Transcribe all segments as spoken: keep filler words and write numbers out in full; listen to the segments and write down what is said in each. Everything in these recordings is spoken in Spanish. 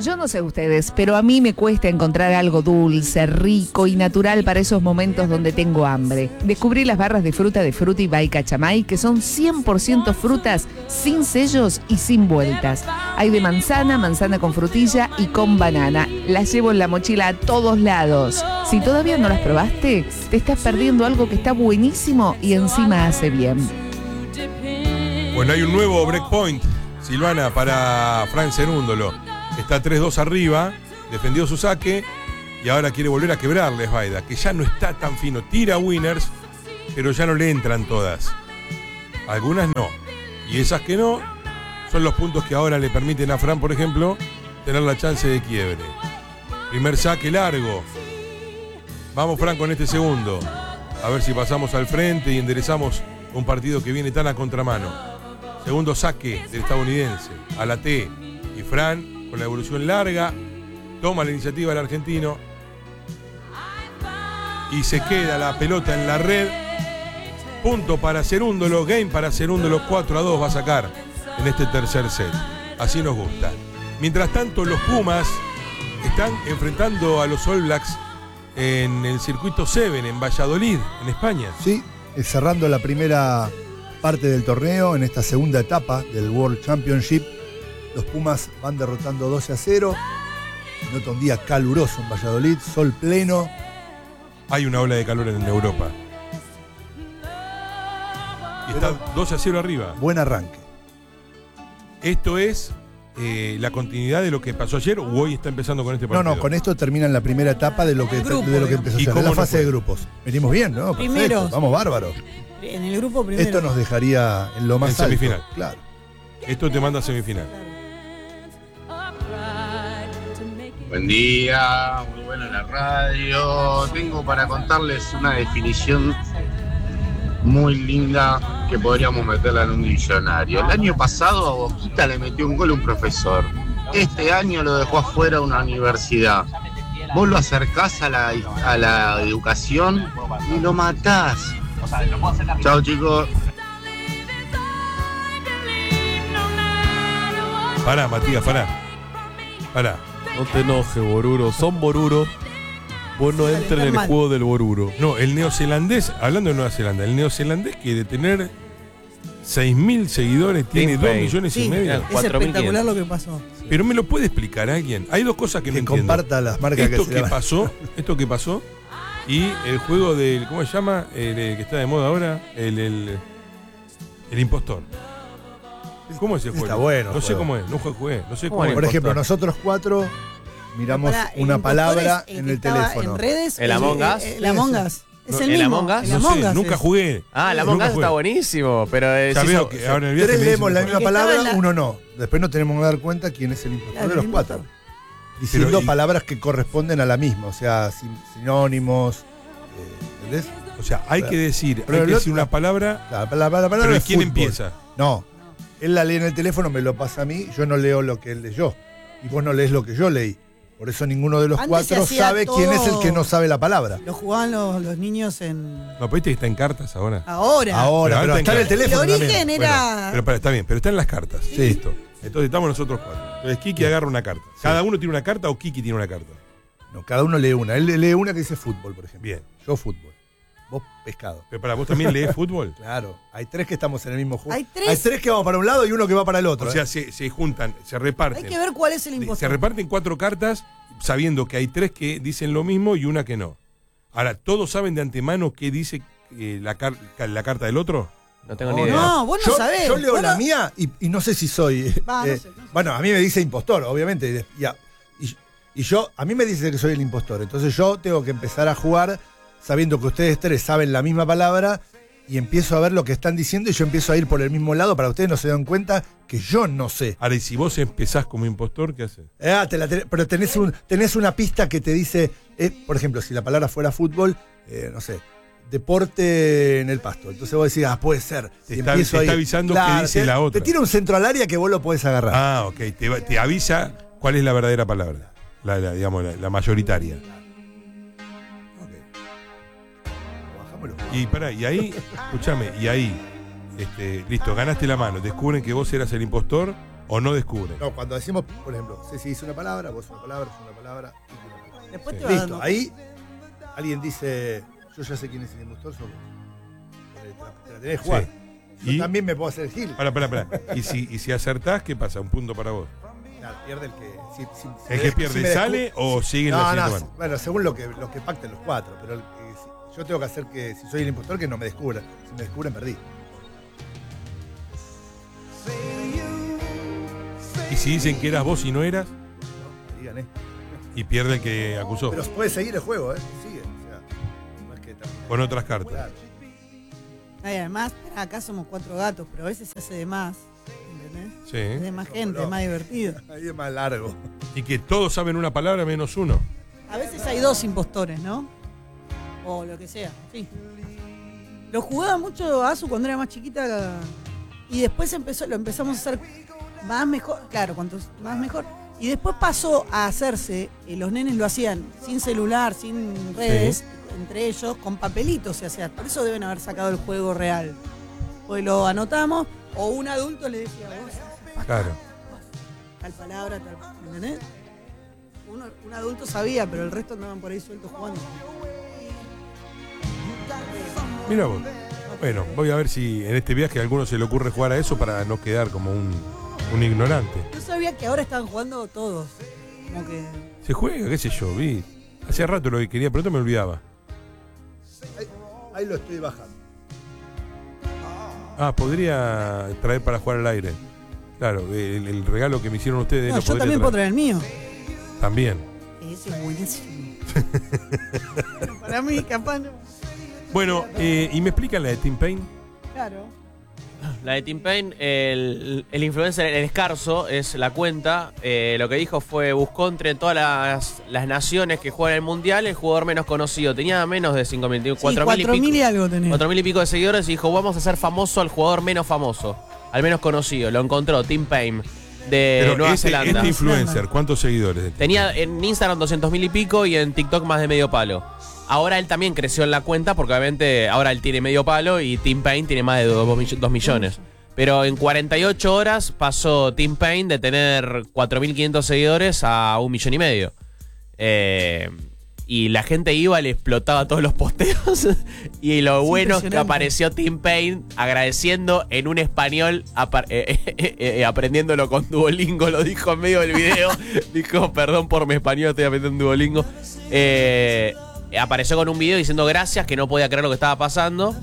Yo no sé ustedes, pero a mí me cuesta encontrar algo dulce, rico y natural para esos momentos donde tengo hambre. Descubrí las barras de fruta de Fruity by Cachamay, que son cien por ciento frutas, sin sellos y sin vueltas. Hay de manzana, manzana con frutilla y con banana. Las llevo en la mochila a todos lados. Si todavía no las probaste, te estás perdiendo algo que está buenísimo y encima hace bien. Bueno, hay un nuevo breakpoint, Silvana, para Fran Cerúndolo. Está tres dos arriba, defendió su saque y ahora quiere volver a quebrarles Baida, que ya no está tan fino. Tira winners, pero ya no le entran todas. Algunas no. Y esas que no, son los puntos que ahora le permiten a Fran, por ejemplo, tener la chance de quiebre. Primer saque largo. Vamos, Fran, con este segundo. A ver si pasamos al frente y enderezamos un partido que viene tan a contramano. Segundo saque del estadounidense, a la T. Y Fran, con la evolución larga, toma la iniciativa el argentino y se queda la pelota en la red. Punto para Cerúndolo, game para Cerúndolo, cuatro a dos va a sacar en este tercer set. Así nos gusta. Mientras tanto, los Pumas están enfrentando a los All Blacks en el circuito siete en Valladolid, en España. Sí, cerrando la primera parte del torneo en esta segunda etapa del World Championship. Los Pumas van derrotando doce a cero. Nota un día caluroso en Valladolid, sol pleno. Hay una ola de calor en Europa. Y está doce a cero arriba. Buen arranque. Esto es eh, la continuidad de lo que pasó ayer, o hoy está empezando con este partido. No, no, con esto terminan la primera etapa de lo que, grupo, de lo que empezó ayer, de la fase de grupos. Venimos bien, ¿no? Primero. Perfecto, vamos bárbaros. En el grupo primero. Esto nos dejaría en lo más en semifinal. alto. Claro. Esto te manda a semifinal. Buen día, muy buena la radio. Tengo para contarles una definición muy linda que podríamos meterla en un diccionario. El año pasado a Boquita le metió un gol un profesor. Este año lo dejó afuera una universidad. Vos lo acercás a la, a la educación y lo matás. Chao, chicos. Pará, Matías, pará. Pará. No te enojes, Boruro. Son Boruro. Vos no entres en el juego del Boruro. No, el neozelandés, hablando de Nueva Zelanda, el neozelandés que de tener seis mil seguidores tiene dos millones sí, y medio. Es espectacular lo que pasó. Pero me lo puede explicar alguien. Hay dos cosas que, que no entiendo. comparta las marcas esto que, que se pasó, esto que pasó y el juego del, ¿cómo se llama? El, el que está de moda ahora, el, el, el impostor. ¿Cómo es ese juego? Está bueno. No sé juego. cómo es, no jugué, no sé cómo es. Por ejemplo, nosotros cuatro miramos Para, una palabra el en que el estaba teléfono. En redes, ¿El Among Us? El Among Us. Es No, el ¿el mismo. Among Us? El No Among sé, Us nunca es. jugué. Ah, el Among Nunca Us jugué. está buenísimo, pero eh, Ya si veo so- que ahora en el viaje Tres me leemos la dicen- misma El que estaba palabra, en la- uno no. Después nos tenemos que dar cuenta quién es el impostor Claro, de los el cuatro. impostor. Diciendo Pero, y- palabras que corresponden a la misma, o sea, sin- sinónimos. eh, ¿Entendés? O sea, hay que decir, Pero hay que el decir otro- una palabra, La, la- la palabra pero ¿y es quién fútbol. empieza? No, él la lee en el teléfono, me lo pasa a mí, yo no leo lo que él leyó. Y vos no lees lo que yo leí. Por eso ninguno de los Antes cuatro se hacía sabe todo- quién es el que no sabe la palabra. Lo jugaban los, los niños en. No, pero viste que está en cartas ahora. Ahora. Ahora, Pero pero ahora está en el tengo- teléfono El origen también. era. Bueno, pero para, está bien, pero está en las cartas. Sí. Listo. Entonces estamos nosotros cuatro. Entonces Kiki agarra una carta. ¿Cada uno tiene una carta o Kiki tiene una carta? No, cada uno lee una. Él lee una que dice fútbol, por ejemplo. Bien. Yo fútbol. Vos pescado. Pero para vos también lees fútbol. Claro. Hay tres que estamos en el mismo juego. Hay tres. que vamos para un lado y uno que va para el otro. O sea, ¿eh? se, se juntan, se reparten. Hay que ver cuál es el Se impostor. reparten cuatro cartas sabiendo que hay tres que dicen lo mismo y una que no. Ahora, ¿todos saben de antemano qué dice eh, la, car- la carta del otro? No tengo No, ni idea. No, vos no yo, sabés. yo leo Vos la no- mía y, y no sé si soy. Va, no eh, sé, no sé. Bueno, a mí me dice impostor, obviamente. Y, de- y a- y- y yo, a mí me dice que soy el impostor. Entonces yo tengo que empezar a jugar sabiendo que ustedes tres saben la misma palabra y empiezo a ver lo que están diciendo y yo empiezo a ir por el mismo lado para que ustedes no se den cuenta que yo no sé. Ahora, y si vos empezás como impostor, ¿qué haces? Ah, te la ten- pero tenés, un, tenés una pista que te dice, eh, por ejemplo, si la palabra fuera fútbol, eh, no sé, deporte en el pasto. Entonces vos decís, ah, puede ser. Te Y está- empiezo te ahí. está avisando qué dice te, la otra. Te tira un centro al área que vos lo podés agarrar. Ah, ok. Te, va- te avisa cuál es la verdadera palabra. La, la, digamos, la, la mayoritaria. Bajámoslo. Y pará, y ahí, escúchame, y ahí, este, listo, ganaste la mano. Descubren que vos eras el impostor ¿O no descubren? No, cuando decimos, por ejemplo, Ceci dice una palabra, vos una palabra, yo una palabra, y una palabra. Después Sí. te vas Listo, dando. ahí alguien dice, yo ya sé quién es el impostor, sos vos. Te la, te la tenés que jugar. Sí. Yo ¿Y? también me puedo hacer Gil. Para, para, para. ¿Y si, y si acertás, qué pasa? Un punto para vos. Claro, pierde el que. Si, si- ¿El si- que si pierde me descu- sale o sigue en No, la no, siguiente si- mano? bueno, según lo que, lo que pacten los cuatro, pero el que- si- yo tengo que hacer que, si soy el impostor, que no me descubran. Si me descubren, perdí. ¿Y si dicen que eras vos y no eras? No, me digan, ¿eh? Y pierde el que acusó. Pero puede seguir el juego, ¿eh? Sigue. O sea, no es que también- Con otras cartas. Claro. Ay, además, acá somos cuatro gatos, pero a veces se hace de más. ¿Entendés? Es Sí. de más gente, es más divertido. Ahí es más largo. Y que todos saben una palabra menos uno. A veces hay dos impostores, ¿no? O lo que sea, sí. Lo jugaba mucho Azu cuando era más chiquita y después empezó, lo empezamos a hacer más mejor, claro, cuanto más mejor. Y después pasó a hacerse, eh, los nenes lo hacían sin celular, sin redes, entre ellos, con papelitos se hacía. Por eso deben haber sacado el juego real. Pues lo anotamos, o un adulto le decía, vos, Claro. tal palabra, tal. ¿Entendés? Uno, un adulto sabía, pero el resto andaban por ahí sueltos jugando. Mira vos. Bueno, voy a ver si en este viaje a alguno se le ocurre jugar a eso para no quedar como un, un ignorante. Yo sabía que ahora estaban jugando todos. Como que. Se juega, qué sé yo, vi. Hace rato lo que quería, pero me olvidaba. Ahí, ahí lo estoy bajando. Ah, podría traer para jugar al aire. Claro, el, el regalo que me hicieron ustedes. No, lo yo podría también puedo traer el mío. También. Ese es buenísimo. Para mí, capaz no. Bueno, eh, ¿y me explican la de Tim Payne? Claro. La de Tim Payne, el, el influencer, el Escarzo, es la cuenta. Eh, lo que dijo fue, buscó entre todas las, las naciones que juegan el Mundial el jugador menos conocido. Tenía menos de cinco mil, cuatro mil y cuatro mil y pico. algo tenía. cuatro mil y pico de seguidores y dijo, vamos a hacer famoso al jugador menos famoso, al menos conocido. Lo encontró, Tim Payne, de Pero Nueva este, Zelanda. este influencer, ¿cuántos seguidores? Tenía en Instagram doscientos mil y pico y en TikTok más de medio palo. Ahora él también creció en la cuenta porque obviamente ahora él tiene medio palo y Tim Payne tiene más de dos millones. Pero en cuarenta y ocho horas pasó Tim Payne de tener cuatro mil quinientos seguidores a un millón y medio. Eh, y la gente iba, le explotaba todos los posteos. Y lo Es bueno es que impresionante. apareció Tim Payne agradeciendo en un español, apar- eh, eh, eh, eh, aprendiéndolo con Duolingo. Lo dijo en medio del video. Dijo, perdón por mi español, estoy aprendiendo en Duolingo. Eh, apareció con un video diciendo gracias, que no podía creer lo que estaba pasando.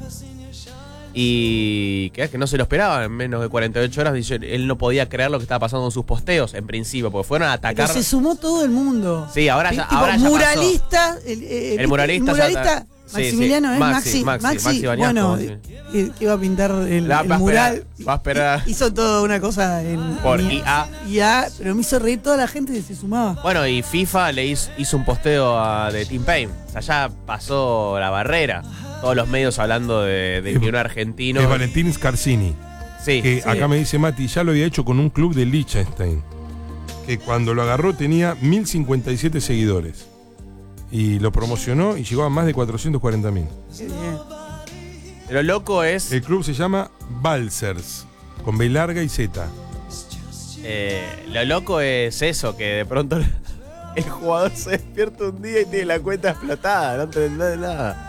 Y que, que no se lo esperaba en menos de cuarenta y ocho horas. Dice, él no podía creer lo que estaba pasando en sus posteos, en principio, porque fueron a atacar. Pero se sumó todo el mundo. Sí, ahora ya, Tipo, ahora ya muralista, el, el, El muralista el ya muralista está- sí, Maximiliano sí, es Maxi, Maxi, Maxi, Maxi, Maxi Bañasco, bueno, sí. eh, que iba a pintar el, La- el va a mural. esperar, va a esperar. Hizo toda una cosa en Por en I A. I A, pero me hizo reír toda la gente que se sumaba. Bueno, y FIFA le hizo, hizo un posteo a- de Tim Payne. O sea, ya pasó la barrera. Todos los medios hablando de, de que un argentino. Es Valentín Scarsini. Sí, Que sí. acá me dice Mati, ya lo había hecho con un club de Liechtenstein. Que cuando lo agarró tenía mil cincuenta y siete seguidores. Y lo promocionó y llegó a más de cuatrocientos cuarenta mil. Qué bien. Lo loco es. El club se llama Balsers, con B larga y Z. Eh, lo loco es eso, que de pronto el jugador se despierta un día y tiene la cuenta explotada, no entendés nada.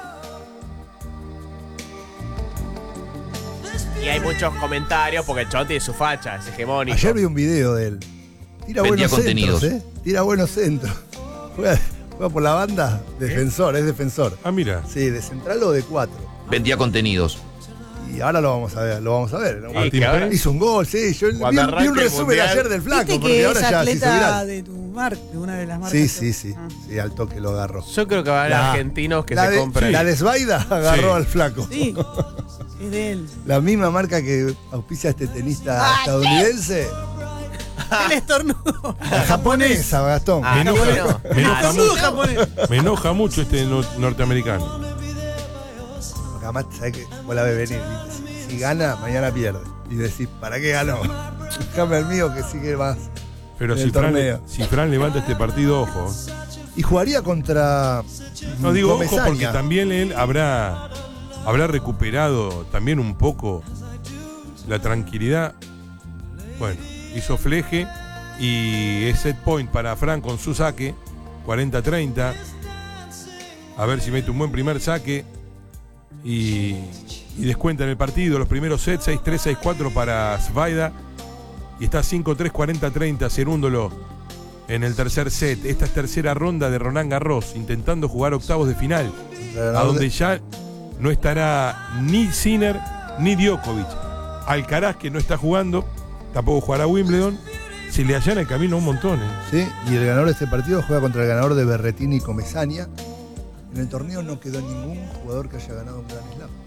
Y hay muchos comentarios porque el chabón tiene su facha, es hegemónico. Ayer vi un video de él. Tira Vendía buenos contenidos. centros, ¿eh? Tira buenos centros. Juega, juega por la banda, defensor, es defensor. Ah, mira. Sí, de central o de cuatro. Vendía contenidos. Y ahora lo vamos a ver, lo vamos a ver. ¿no? Y que ahora- Hizo un gol, sí. Yo vi, Cuando vi un arranque el resumen Mundial. ayer del flaco, Viste porque que ahora es ya se hizo atleta viral. de tu marca, de una de las marcas. Sí, sí, sí. Ah. Sí, al toque lo agarró. Yo creo que van a haber La- argentinos que la se de, compren. La de Svaida agarró Sí. al flaco. Sí, es de él. La misma marca que auspicia a este tenista Ah, estadounidense. El estornudo. La japonesa, Gastón. Ah, Me no, enoja, bueno. me enoja Ah, Estornudo mucho, japonés. me enoja mucho este no- norteamericano. Porque además, ¿sabes qué? Vos la ves venir, ¿viste? Si, si gana, mañana pierde. Y decís, ¿para qué ganó? Déjame el mío que sigue más. Pero En si el Fran, torneo. si Fran levanta este partido, ojo. Y jugaría contra. No digo ojo Comesaña. porque también él habrá, habrá recuperado también un poco la tranquilidad. Bueno, hizo fleje y es set point para Fran con su saque, cuarenta treinta. A ver si mete un buen primer saque y, y descuenta en el partido los primeros sets, seis tres, seis cuatro para Zvaida. Y está cinco tres, cuarenta treinta, Cerúndolo en el tercer set. Esta es tercera ronda de Roland Garros, intentando jugar octavos de final, a donde ya no estará ni Sinner ni Djokovic. Alcaraz, que no está jugando, tampoco jugará Wimbledon. Se le allana el camino un montón. ¿eh? Sí, y el ganador de este partido juega contra el ganador de Berrettini y Comesaña. En el torneo no quedó ningún jugador que haya ganado un Grand Slam.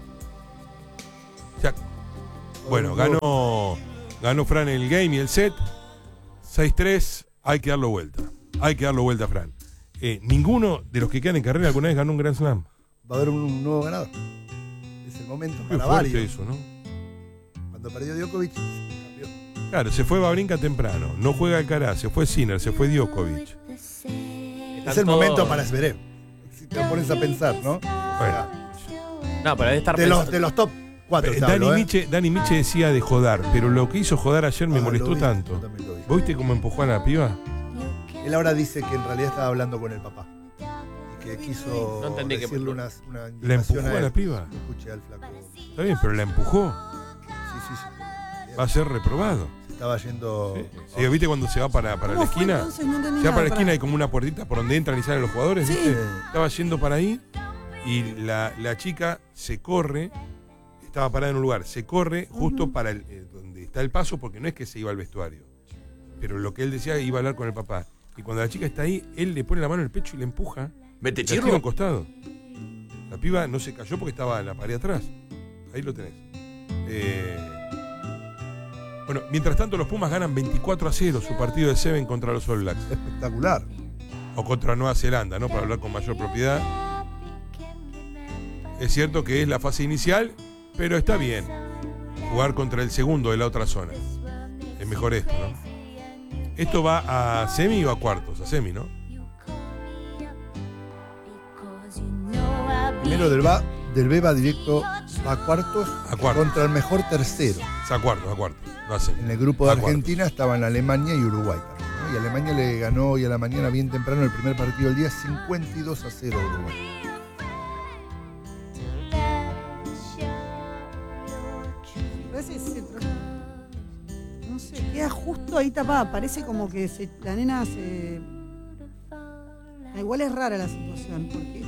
O sea, bueno, ganó, ganó Fran el game y el set. seis tres, hay que darlo vuelta. Hay que darlo vuelta, Fran. Eh, ninguno de los que quedan en carrera alguna vez ganó un Grand Slam. Va a haber un nuevo ganador. Es el momento Qué para fuerte varios. eso, ¿no? Cuando perdió Djokovic, se cambió. Claro, se fue Wawrinka temprano. No juega Alcaraz, se fue Sinner, se fue Djokovic. Es el momento para Zverev. Si te pones a pensar, ¿no? Bueno. No, pero debe estar De los, pensando- de los top cuatro. te Dani, hablo, ¿eh? Miche, Dani Miche decía de joder, pero lo que hizo joder ayer me Ah, molestó lo vi, tanto. yo también lo vi. ¿Vos viste cómo empujó a la piba? Él ahora dice que en realidad estaba hablando con el papá. Y que quiso No entendí qué decirle pasó. una, una ¿La invitación empujó a él. la piba? Escuché al flaco. Está bien, pero la empujó. Sí, sí, sí. Va a ser reprobado. Se estaba yendo. Sí, ¿viste cuando se va para, para la ¿Cómo fue esquina? entonces? No entendí Se va para nada, la esquina pará. y como una puertita por donde entran y salen los jugadores, Sí. ¿viste? Estaba yendo para ahí y la, la chica se corre, estaba parada en un lugar, se corre justo para el, eh, donde está el paso, porque no es que se iba al vestuario. Pero lo que él decía, iba a hablar con el papá. Y cuando la chica está ahí, él le pone la mano en el pecho y le empuja. ¿Mete Le tira a chirro? un costado. La piba no se cayó porque estaba en la pared atrás. Ahí lo tenés. Eh, bueno, mientras tanto los Pumas ganan veinticuatro a cero su partido de Seven contra los All Blacks. Espectacular. O contra Nueva Zelanda, ¿no? Para hablar con mayor propiedad. Es cierto que es la fase inicial, pero está bien jugar contra el segundo de la otra zona. Es mejor esto, ¿no? Esto va a semi o a cuartos, a semi, ¿no? Primero del, va, del B va directo a cuartos, A cuartos. contra el mejor tercero. Es a cuartos, a cuartos, no a semi. En el grupo de A cuartos. Argentina estaban Alemania y Uruguay. ¿no? Y Alemania le ganó hoy a la mañana bien temprano el primer partido del día cincuenta y dos a cero a Uruguay. Pero ese centro, no sé, queda justo ahí tapada. Parece como que se- la nena se. Ah, igual es rara la situación, porque.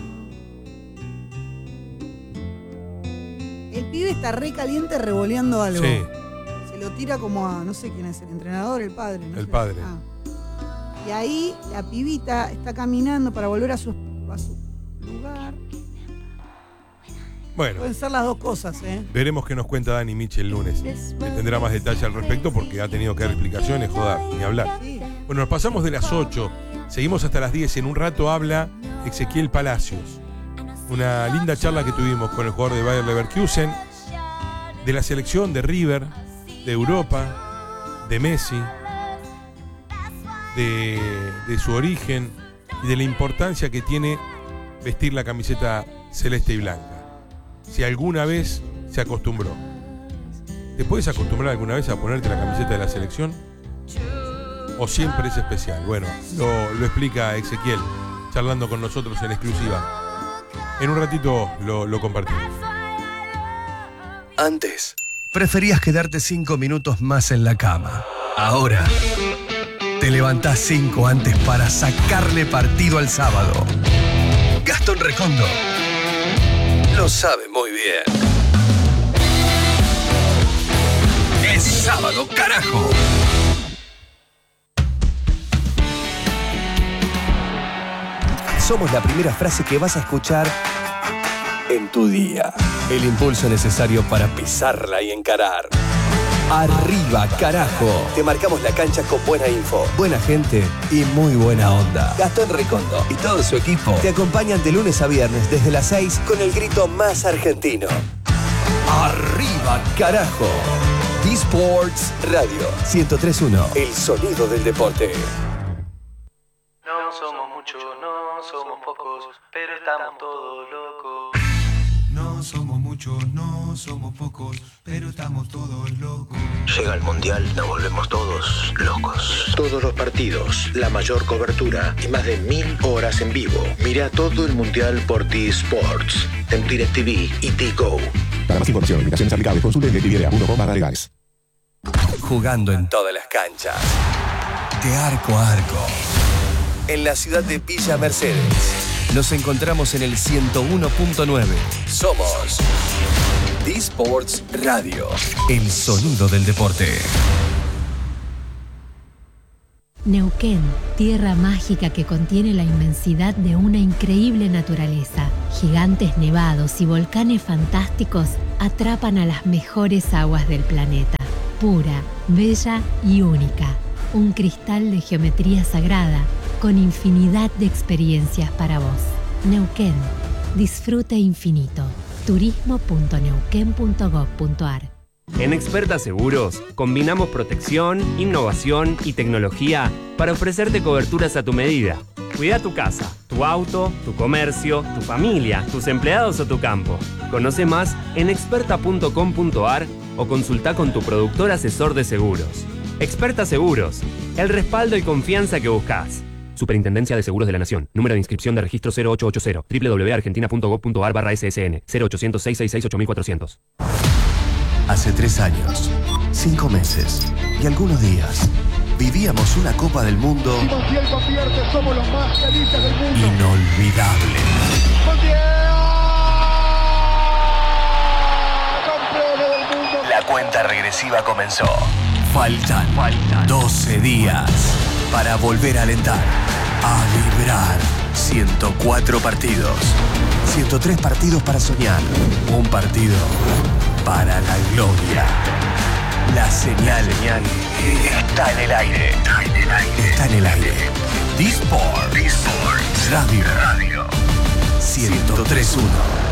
El pibe está re caliente revoleando algo. Sí, Se lo tira como a, no sé quién es, el entrenador, el padre. ¿no? El sé. padre. Ah. Y ahí la pibita está caminando para volver a su, a su lugar. bueno. Pueden ser las dos cosas, ¿eh? Veremos qué nos cuenta Dani Michel el lunes. Que tendrá más detalle al respecto porque ha tenido que dar explicaciones, joder, ni hablar. Sí. Bueno, nos pasamos de las ocho. Seguimos hasta las diez. En un rato habla Ezequiel Palacios. Una linda charla que tuvimos con el jugador de Bayer Leverkusen, de la selección de River, de Europa, de Messi, de, de su origen y de la importancia que tiene vestir la camiseta celeste y blanca. Si alguna vez se acostumbró. ¿Te puedes acostumbrar alguna vez a ponerte la camiseta de la selección? ¿O siempre es especial? Bueno, lo, lo explica Ezequiel, charlando con nosotros en exclusiva. En un ratito lo, lo compartimos. Antes, preferías quedarte cinco minutos más en la cama. Ahora, te levantás cinco antes para sacarle partido al sábado. Gastón Recondo lo sabe muy bien. Es sábado, carajo. Somos la primera frase que vas a escuchar en tu día. El impulso necesario para pisarla y encarar. Arriba, carajo. Te marcamos la cancha con buena info, buena gente y muy buena onda. Gastón Recondo y todo su equipo te acompañan de lunes a viernes desde las seis con el grito más argentino. Arriba, carajo. D-Sports Radio ciento tres punto uno. El sonido del deporte. No somos muchos, no somos pocos, pero estamos todos locos. No somos muchos, no somos pocos, pero estamos todos locos. Llega el Mundial, nos volvemos todos locos. Todos los partidos, la mayor cobertura y más de mil horas en vivo. Mira todo el Mundial por T-Sports, en DirecTV y T-Go. Para más información, limitaciones aplicables, consulte en directv punto com barra legales. Jugando en todas las canchas, de arco a arco. En la ciudad de Villa Mercedes, nos encontramos en el ciento uno punto nueve. Somos T-Sports Radio, el sonido del deporte. Neuquén, tierra mágica que contiene la inmensidad de una increíble naturaleza. Gigantes nevados y volcanes fantásticos atrapan a las mejores aguas del planeta. Pura, bella y única. Un cristal de geometría sagrada con infinidad de experiencias para vos. Neuquén, disfrute infinito. turismo punto neuquén punto gob punto ar. En Experta Seguros, combinamos protección, innovación y tecnología para ofrecerte coberturas a tu medida. Cuida tu casa, tu auto, tu comercio, tu familia, tus empleados o tu campo. Conoce más en experta punto com punto ar o consulta con tu productor asesor de seguros. Experta Seguros, el respaldo y confianza que buscas. Superintendencia de Seguros de la Nación. Número de inscripción de registro cero ocho ocho cero. doble u doble u doble u punto argentina punto gob punto ar barra S S N. cero ochocientos, seiscientos sesenta y seis, ocho mil cuatrocientos. Hace tres años, cinco meses y algunos días, vivíamos una Copa del Mundo inolvidable. La cuenta regresiva comenzó. Faltan doce días para volver a alentar, a vibrar. ciento cuatro partidos, ciento tres partidos para soñar, un partido para la gloria. La señal está en el aire. Está en el aire. T-Sports Radio. ciento tres punto uno.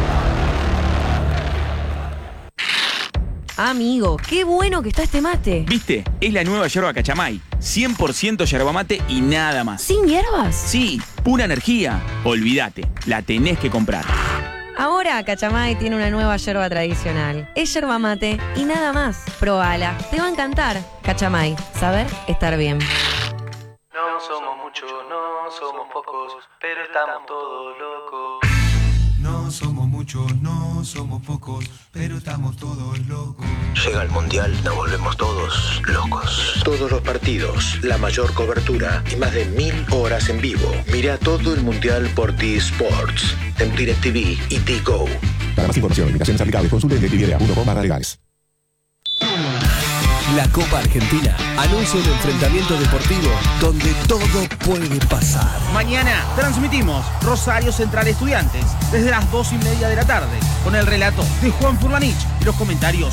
Amigo, qué bueno que está este mate. ¿Viste? Es la nueva yerba Cachamay. cien por ciento yerba mate y nada más. ¿Sin hierbas? Sí, pura energía. Olvídate, la tenés que comprar. Ahora Cachamay tiene una nueva yerba tradicional. Es yerba mate y nada más. Probala, te va a encantar. Cachamay, saber estar bien. No somos muchos, no somos pocos, pero estamos todos locos. No somos muchos, no somos pocos, pero estamos todos locos. Llega el Mundial, nos volvemos todos locos. Todos los partidos, la mayor cobertura y más de mil horas en vivo. Mira todo el Mundial por T-Sports, en DirecTV y T-Go. Para más información, limitaciones aplicables, consulte en directv punto com barra legales. La Copa Argentina anuncia un enfrentamiento deportivo donde todo puede pasar. Mañana transmitimos Rosario Central Estudiantes desde las dos y media de la tarde con el relato de Juan Furlanich y los comentarios